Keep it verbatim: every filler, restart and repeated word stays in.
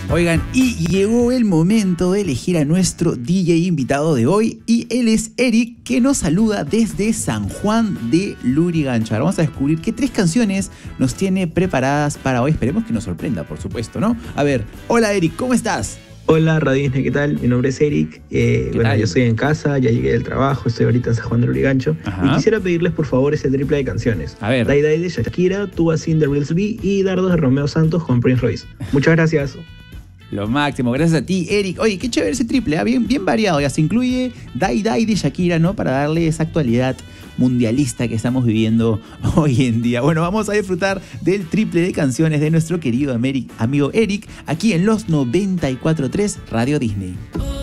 Oigan, y llegó el momento de elegir a nuestro D J invitado de hoy, y él es Eric, que nos saluda desde San Juan de Lurigancho. Ahora vamos a descubrir qué tres canciones nos tiene preparadas para hoy. Esperemos que nos sorprenda, por supuesto, ¿no? A ver, hola Eric, ¿cómo estás? Hola Radio Disney, ¿qué tal? Mi nombre es Eric. Eh, bueno, tal? yo estoy en casa, ya llegué del trabajo, estoy ahorita en San Juan de Lurigancho. Ajá. Y quisiera pedirles por favor ese triple de canciones. A ver. Die Die de Shakira, Tuba Sin de Reels B y Dardos de Romeo Santos con Prince Royce. Muchas gracias. Lo máximo, gracias a ti, Eric. Oye, qué chévere ese triple, ¿eh? bien, bien variado. Ya se incluye Die Die de Shakira, ¿no? Para darle esa actualidad mundialista que estamos viviendo hoy en día. Bueno, vamos a disfrutar del triple de canciones de nuestro querido amigo Eric, aquí en los noventa y cuatro punto tres Radio Disney.